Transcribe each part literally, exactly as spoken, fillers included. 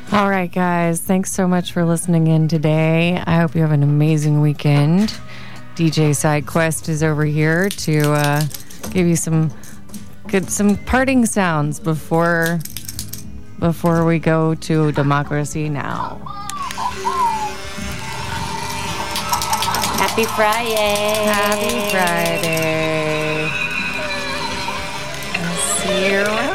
All right, guys. Thanks so much for listening in today. I hope you have an amazing weekend. D J SideQuest is over here to uh, give you some good, some parting sounds before before we go to Democracy Now. Happy Friday. Happy Friday. I'll see you around.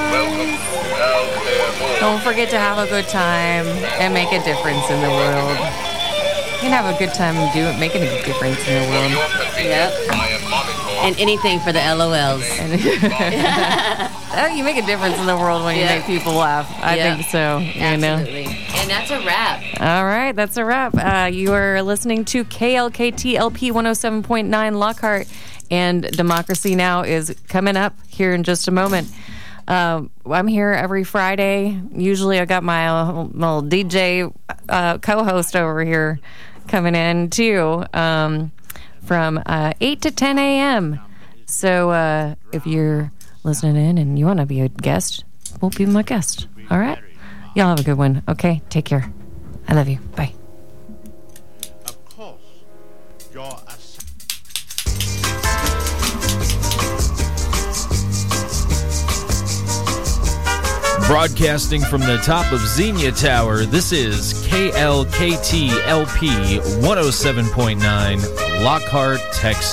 Don't forget to have a good time and make a difference in the world. You can have a good time and do it, making a difference in the world. Yep. And anything for the L O Ls. Oh, you make a difference in the world when you Yeah. make people laugh. I Yeah. think so. You Absolutely. know? And that's a wrap. All right, that's a wrap. Uh, you are listening to K L K T L P one oh seven point nine Lockhart, and Democracy Now! Is coming up here in just a moment. Uh, I'm here every Friday. Usually I got my uh, little D J uh, co-host over here coming in too um, from uh, eight to ten a.m. So uh, if you're listening in and you want to be a guest, we'll be my guest. All right? Y'all have a good one. Okay? Take care. I love you. Bye. Of course, your Broadcasting from the top of Xenia Tower, this is K L K T L P one oh seven point nine, Lockhart, Texas.